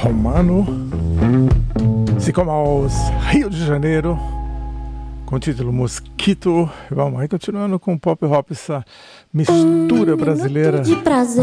Romano, Sicomaus, Rio de Janeiro, com o título Mosquito. Vamos aí, continuando com o pop rock, essa mistura brasileira. De prazer.